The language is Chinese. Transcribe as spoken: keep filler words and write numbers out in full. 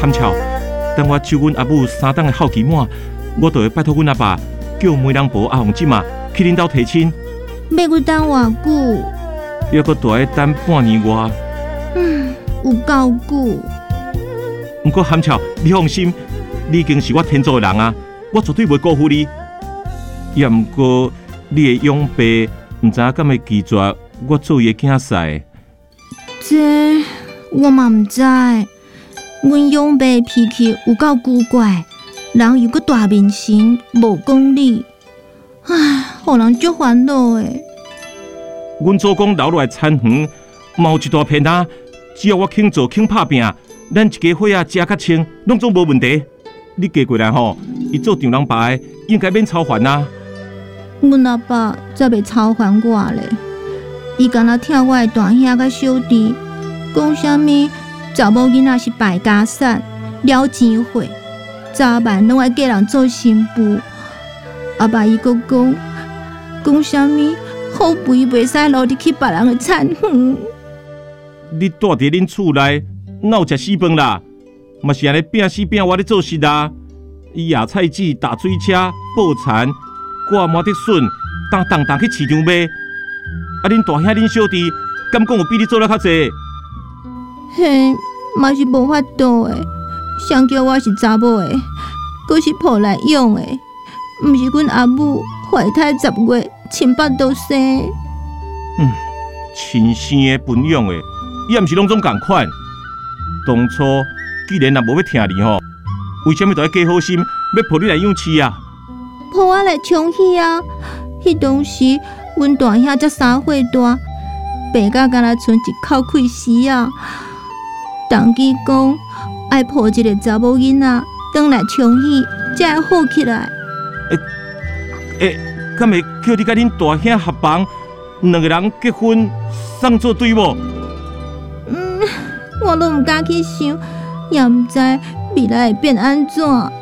含笑，等我收阮阿母三档的孝期满，我就会拜托阮阿爸叫媒人婆阿红姊嘛去恁兜提亲。 要阁等偌久？ 要阁大约等半年外。 嗯，有够久。 不过含笑，你放心，你已经是我天作的人啊，我绝对袂辜负你。也毋过，你的养爸毋知影敢会拒绝我做伊的囝婿。 这我嘛毋知。阮养爸脾气有够古怪，人又阁大面神，无讲理，唉，互人足烦恼的。 阮祖公留落来田园，嘛有一大片啊，只要我肯做肯拍拼，咱一家伙仔食较清，拢总无问题。你嫁过来吼，伊做丈人爸的，应该免操烦啊。 阮阿爸才袂操烦我咧，伊敢若听我的大兄甲小弟讲啥物查某囡仔是败家产，了钱货，早晚拢爱嫁人做新妇。阿爸伊阁讲讲啥物好肥袂使落入去别人的田园。 你住伫恁厝内，哪有食死饭啦？嘛是安尼拼死拼活咧做事啊！野菜籽、大水车、报田、挂满的笋，当当当去市场卖。啊，恁大兄、恁小弟，敢讲有比你做了较济？ 嘿，嘛是无法度的。谁叫我是查某的，阁是抱来养的，毋是阮阿母怀胎十月，亲爸都生。 嗯，亲生的、分养的，也毋是拢总共款。当初既然也无要听你吼，为什么就要加好心，要抱你来养饲啊？ 抱我来冲喜啊！迄当时，阮大兄才三岁大，爸甲敢若剩一口气丝啊。当机讲爱抱一个查某囡仔，转来冲喜，才会好起来。 诶、欸，敢会叫你甲恁大兄合房，两个人结婚，送做对无？ 嗯，我都毋敢去想，也毋知未来会变安怎。